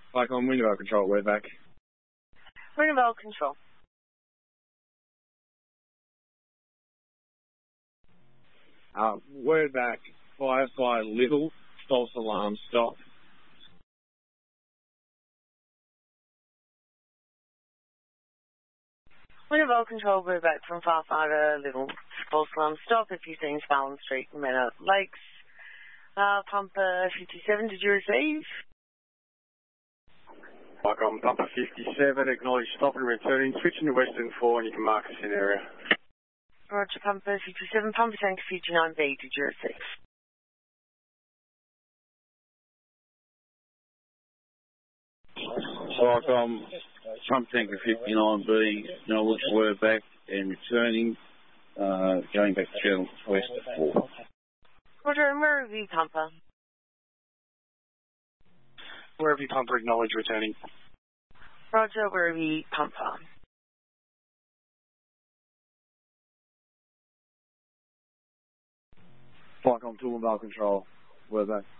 Like on window control, we're back. Window control. Word back. Firefly Little. False alarm. Stop. Window control, we're back from Firefighter Little. False alarm. Stop if you've seen Fallon Street, Manor Lakes. Pumper 57, did you receive? Welcome, Pumper 57, acknowledge stop and returning, switching to Western 4 and you can mark us in area. Roger, Pumper 57, Pumper Tanker 59B, did you receive? Welcome, Pumper Tanker 59B, acknowledge we're back and returning, going back to Channel West 4. Roger, and where are you, Pumper? Wherever you Pumper, acknowledge returning. Roger, where are you, Pumper? Like on Toowoomba control, we're back.